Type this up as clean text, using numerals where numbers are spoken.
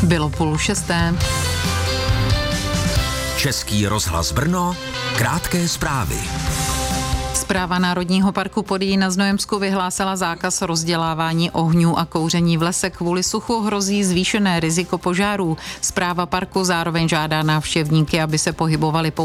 Bylo 5:30. Český rozhlas Brno, krátké zprávy. Správa Národního parku Podyjí na Znojemsku vyhlásila zákaz rozdělávání ohňů a kouření v lese. Kvůli suchu hrozí zvýšené riziko požárů. Správa parku zároveň žádá návštěvníky, aby se pohybovali